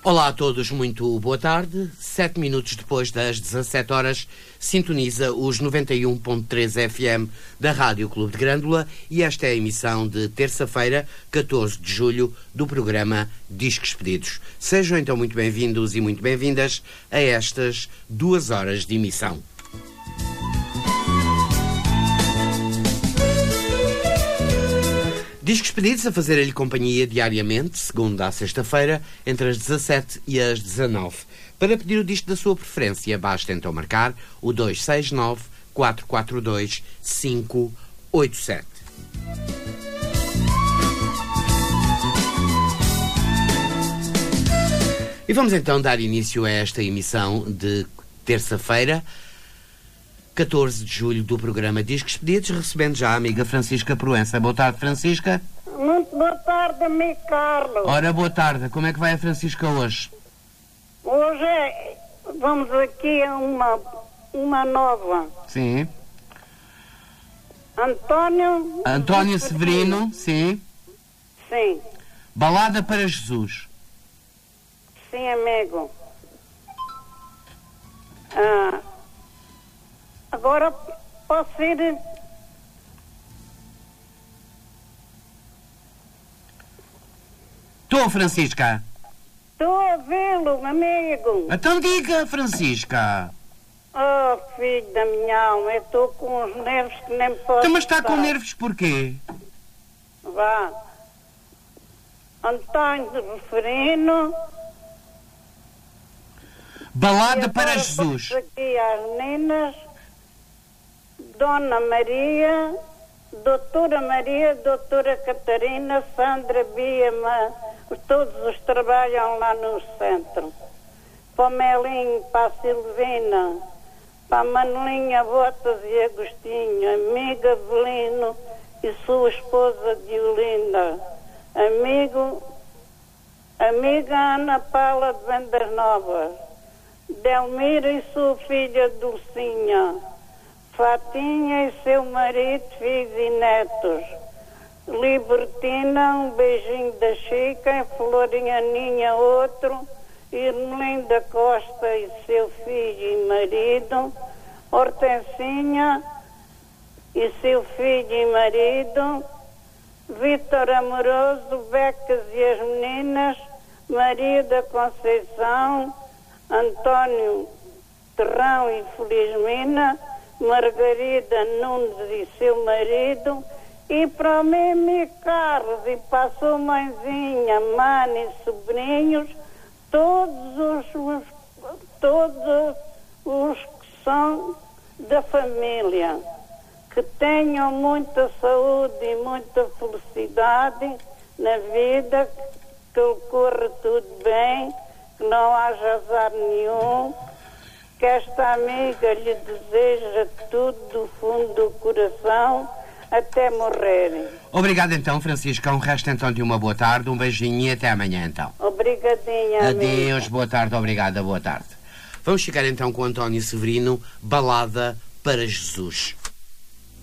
Olá a todos, muito boa tarde. 7 minutos depois das 17 horas, sintoniza os 91.3 FM da Rádio Clube de Grândola e esta é a emissão de terça-feira, 14 de julho, do programa Discos Pedidos. Sejam então muito bem-vindos e muito bem-vindas a estas 2 horas de emissão. Discos Pedidos a fazer-lhe companhia diariamente, segunda à sexta-feira, entre as 17 e as 19. Para pedir o disco da sua preferência, basta então marcar o 269-442-587. E vamos então dar início a esta emissão de terça-feira, 14 de julho, do programa Discos Pedidos, recebendo já a amiga Francisca Proença. Boa tarde, Francisca. Muito boa tarde, amigo Carlos. Ora, boa tarde. Como é que vai a Francisca hoje? Hoje vamos aqui a uma nova. Sim. António Severino, sim. Sim. Balada para Jesus. Sim, amigo. Agora posso ir... Estou, Francisca. Estou a vê-lo, amigo. Então diga, Francisca. Oh, filho da minha alma, eu estou com os nervos que nem posso... Então, mas está com nervos porquê? Vá. António Severino. Balada para Jesus. Aqui às meninas... Dona Maria, Doutora Maria, Doutora Catarina, Sandra, Bia, todos os trabalham lá no centro. Para o Melinho, para a Silvina, para a Manuelinha, Botas e Agostinho, amiga Avelino e sua esposa Diolinda, amiga Ana Paula de Vendas Novas, Delmira e sua filha Dulcinha, Fatinha e seu marido, filhos e netos. Libertina, um beijinho da Chica, Florinha Ninha, outro. Irmelinda Costa e seu filho e marido. Hortensinha e seu filho e marido. Vítor Amoroso, Becas e as meninas. Maria da Conceição, António Terrão e Felizmina. Margarida Nunes e seu marido, e para o meu amigo Carlos e para a sua mãezinha, Mãe e sobrinhos, todos os que são da família, que tenham muita saúde e muita felicidade na vida, que lhe corra tudo bem, que não haja azar nenhum. Que esta amiga lhe deseja tudo do fundo do coração até morrer. Obrigado então, Francisca. Um resto então de uma boa tarde, um beijinho e até amanhã então. Obrigadinha, adeus, amiga. Boa tarde, obrigada, boa tarde. Vamos ficar então com António Severino, Balada para Jesus.